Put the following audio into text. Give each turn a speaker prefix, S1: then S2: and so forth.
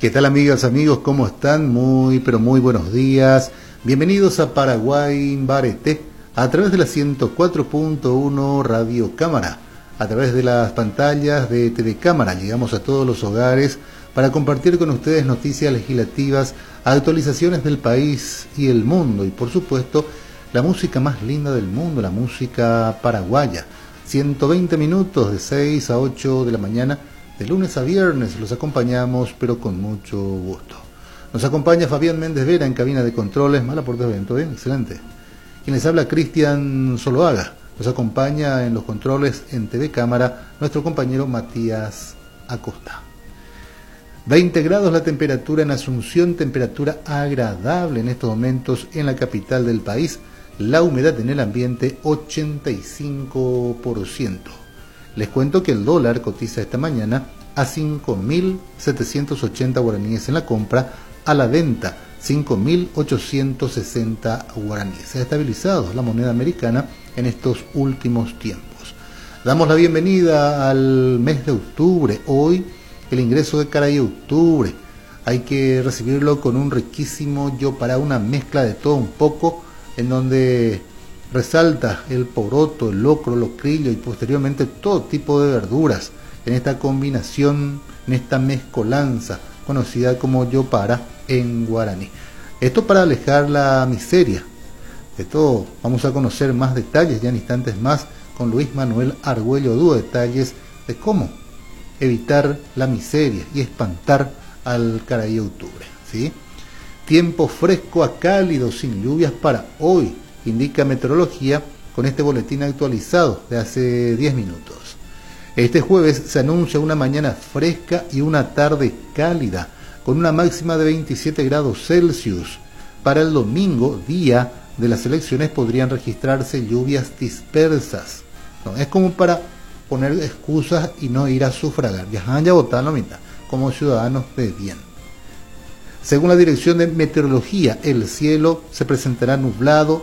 S1: ¿Qué tal, amigas, amigos? ¿Cómo están? Muy, pero muy buenos días. Bienvenidos a Paraguay Bareté, a través de la 104.1 Radio Cámara, a través de las pantallas de TV Cámara. Llegamos a todos los hogares para compartir con ustedes noticias legislativas, actualizaciones del país y el mundo, y por supuesto, la música más linda del mundo, la música paraguaya. 120 minutos de 6 a 8 de la mañana, de lunes a viernes, los acompañamos, pero con mucho gusto. Nos acompaña Fabián Méndez Vera en cabina de controles. Mala por evento, bien, excelente. Quien les habla, Cristian Soloaga. Nos acompaña en los controles en TV Cámara nuestro compañero Matías Acosta. 20 grados la temperatura en Asunción, temperatura agradable en estos momentos en la capital del país. La humedad en el ambiente 85%. Les cuento que el dólar cotiza esta mañana a 5.780 guaraníes en la compra, a la venta 5.860 guaraníes. Se ha estabilizado la moneda americana en estos últimos tiempos. Damos la bienvenida al mes de octubre. Hoy el ingreso de Caray Octubre. Hay que recibirlo con un riquísimo yo para una mezcla de todo un poco, en donde resalta el poroto, el locro, locrillo y posteriormente todo tipo de verduras en esta combinación, en esta mezcolanza conocida como yopara en guaraní. Esto para alejar la miseria. De todo vamos a conocer más detalles ya en instantes más con Luis Manuel Argüello Dúo, detalles de cómo evitar la miseria y espantar al Caray Octubre, ¿sí? Tiempo fresco a cálido, sin lluvias para hoy, indica meteorología con este boletín actualizado de hace 10 minutos. Este jueves se anuncia una mañana fresca y una tarde cálida, con una máxima de 27 grados Celsius. Para el domingo, día de las elecciones, podrían registrarse lluvias dispersas. No, es como para poner excusas y no ir a sufragar. Viajan ya a votar, no mitad, como ciudadanos de bien. Según la Dirección de Meteorología, el cielo se presentará nublado